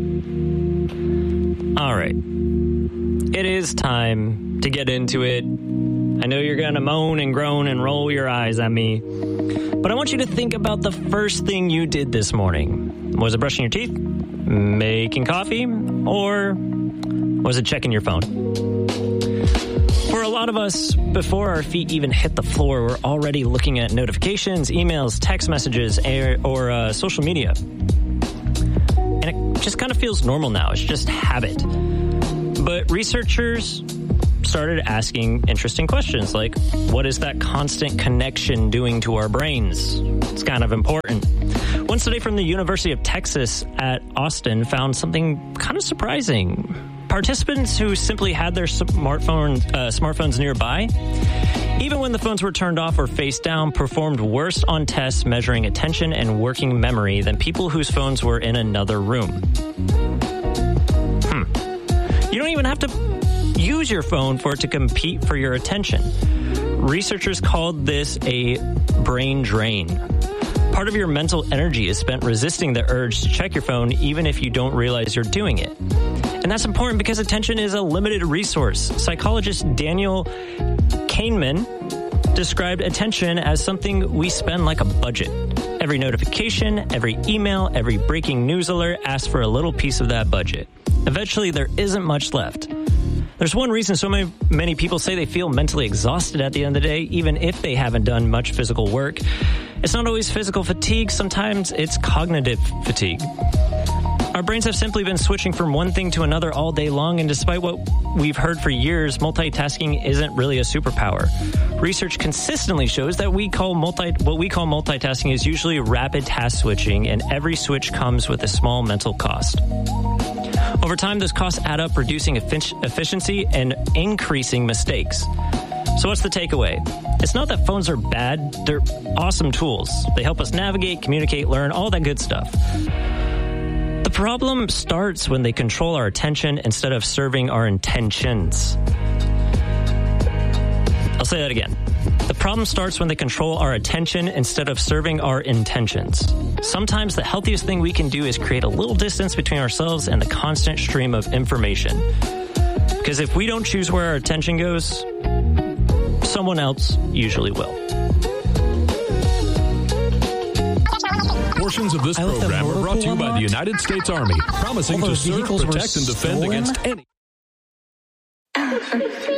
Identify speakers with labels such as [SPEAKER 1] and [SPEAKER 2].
[SPEAKER 1] All right. It is time to get into it. I know you're going to moan and groan and roll your eyes at me, but I want you to think about the first thing you did this morning. Was it brushing your teeth, making coffee, or was it checking your phone? For a lot of us, before our feet even hit the floor, we're already looking at notifications, emails, text messages, or social media. And it just kind of feels normal now. It's just habit. But researchers started asking interesting questions like, what is that constant connection doing to our brains? It's kind of important. One study from the University of Texas at Austin found something kind of surprising. Participants who simply had their smartphones nearby, even when the phones were turned off or face down, performed worse on tests measuring attention and working memory than people whose phones were in another room. You don't even have to use your phone for it to compete for your attention. Researchers called this a brain drain. Part of your mental energy is spent resisting the urge to check your phone even if you don't realize you're doing it. And that's important because attention is a limited resource. Psychologist Daniel Kahneman described attention as something we spend like a budget. Every notification, every email, every breaking news alert asks for a little piece of that budget. Eventually, there isn't much left. There's one reason so many people say they feel mentally exhausted at the end of the day, even if they haven't done much physical work. It's not always physical fatigue. Sometimes it's cognitive fatigue. Our brains have simply been switching from one thing to another all day long, and despite what we've heard for years, multitasking isn't really a superpower. Research consistently shows that what we call multitasking is usually rapid task switching, and every switch comes with a small mental cost. Over time, those costs add up, reducing efficiency and increasing mistakes. So what's the takeaway? It's not that phones are bad. They're awesome tools. They help us navigate, communicate, learn, all that good stuff. The problem starts when they control our attention instead of serving our intentions. I'll say that again. The problem starts when they control our attention instead of serving our intentions. Sometimes the healthiest thing we can do is create a little distance between ourselves and the constant stream of information. Because if we don't choose where our attention goes, someone else usually will.
[SPEAKER 2] Portions of this program are brought to you by the United States Army, promising to serve, protect, and defend against any...